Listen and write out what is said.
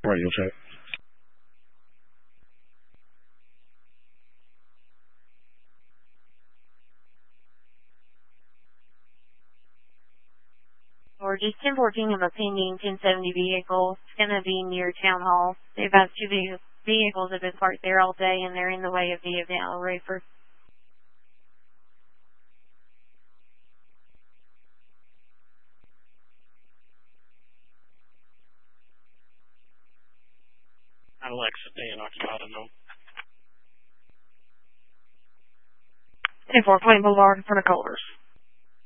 Radio check. Or just 1014 of a pending 1070 vehicle. It's going to be near Town Hall. They've had two vehicles have been parked there all day, and they're in the way of the event roofer. Alexa, staying occupied unknown. 10-4, Plain Boulevard in front of Culver's.